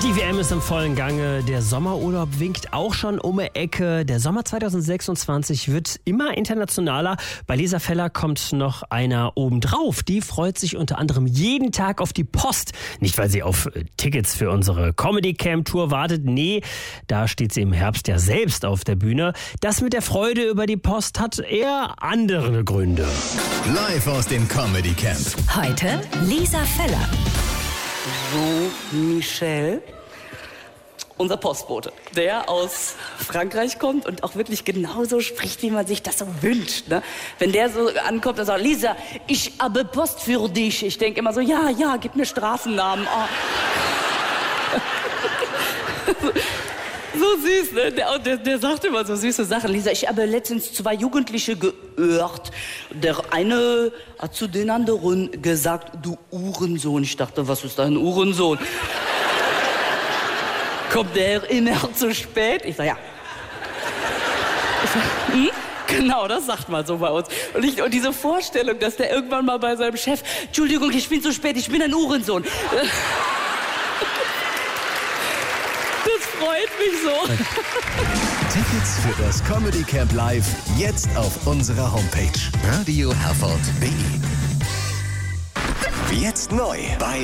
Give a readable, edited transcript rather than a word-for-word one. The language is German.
Die WM ist im vollen Gange. Der Sommerurlaub winkt auch schon um die Ecke. Der Sommer 2026 wird immer internationaler. Bei Lisa Feller kommt noch einer obendrauf. Die freut sich unter anderem jeden Tag auf die Post. Nicht, weil sie auf Tickets für unsere Comedy-Camp-Tour wartet. Nee, da steht sie im Herbst ja selbst auf der Bühne. Das mit der Freude über die Post hat eher andere Gründe. Live aus dem Comedy Camp. Heute Lisa Feller. So, Michel, unser Postbote, der aus Frankreich kommt und auch wirklich genauso spricht, wie man sich das so wünscht. Ne? Wenn der so ankommt und sagt, Lisa, ich habe Post für dich. Ich denke immer so, ja, gib mir Straßennamen. Oh. So süß, ne? Der sagt immer so süße Sachen. Lisa, ich habe letztens 2 Jugendliche gehört. Der eine hat zu den anderen gesagt, du Uhrensohn. Ich dachte, was ist dein Uhrensohn? Kommt der Herr immer zu spät? Ich sag, ja. Ich sag, genau, das sagt man so bei uns. Und diese Vorstellung, dass der irgendwann mal bei seinem Chef, Entschuldigung, ich bin zu spät, ich bin ein Uhrensohn. Das freut mich so. Tickets für das Comedy Camp Live jetzt auf unserer Homepage radioherford.de. Jetzt neu bei